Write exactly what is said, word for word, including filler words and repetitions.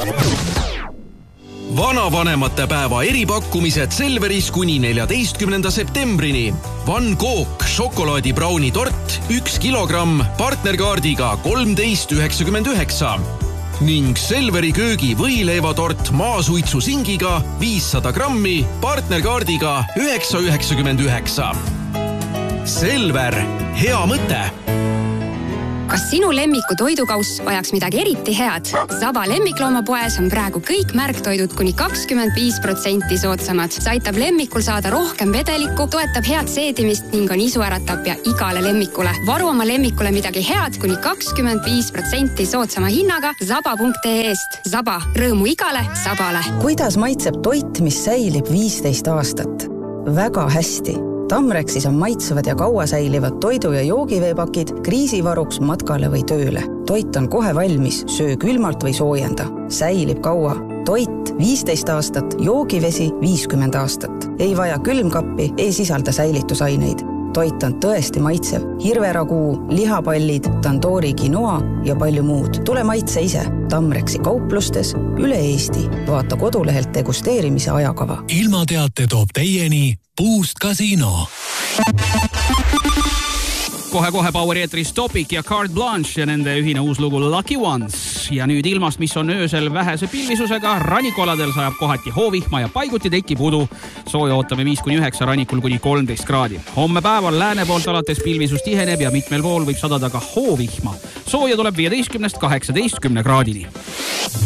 Vanavanemate päeva eripakkumised Selveris kuni neljateistkümnenda septembrini. Van Gogh šokolaadibrauni tort üks kilogramm partnerkaardiga kolmteist üheksakümmend üheksa ning Selveri köögi võileivatort maasuitsu singiga viissada grammi partnerkaardiga üheksa üheksakümmend üheksa. Selver, hea mõte! Kas sinu lemmiku toidukauss vajaks midagi eriti head? Saba lemmikloomapoes on praegu kõik märktoidud kuni kakskümmend viis protsenti soodsamad. See aitab lemmikul saada rohkem vedelikku, toetab head seedimist ning on isuäratapja igale lemmikule. Varu oma lemmikule midagi head kuni kakskümmend viis protsenti soodsama hinnaga saba punkt ee eest. Saba, rõõmu igale sabale. Kuidas maitseb toit, mis säilib viisteist aastat? Väga hästi. Tamrexis on maitsevad ja kaua säilivad toidu- ja joogiveepakid kriisivaruks matkale või tööle. Toit on kohe valmis, söö külmalt või soojenda. Säilib kaua. Toit viisteist aastat, joogivesi viiskümmend aastat. Ei vaja külmkappi, ei sisalda säilitusaineid. Toit on tõesti maitsev. Hirveraguu, lihapallid, tandoori quinoa ja palju muud. Tule maitse ise. Tamrexi kauplustes üle Eesti. Vaata kodulehelt degusteerimise ajakava. Ilmateate toob teieni Boost Casino. Kohe-kohe Power eetris Topic ja Carte Blanche ja nende ühine uus lugu Lucky Ones. Ja nüüd ilmast, mis on öösel vähese pilvisusega, rannikualadel sajab kohati hoovihma ja paiguti tekib udu. Sooja ootame viis kuni üheksa, rannikul kuni kolmteist kraadi. Homme päeval lääne poolt alates pilvisus tiheneb ja mitmel pool võib sadada ka hoovihma. Sooja tuleb viieteistkümnest kaheksateistkümne kraadini.